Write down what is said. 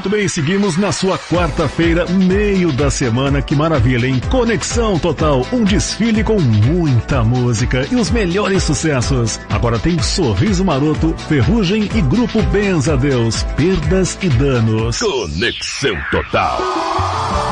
Muito bem, seguimos na sua quarta-feira, meio da semana. Que maravilha, hein? Conexão Total, um desfile com muita música e os melhores sucessos. Agora tem Sorriso Maroto, Ferrugem e Grupo Benza Deus, Perdas e Danos. Conexão Total.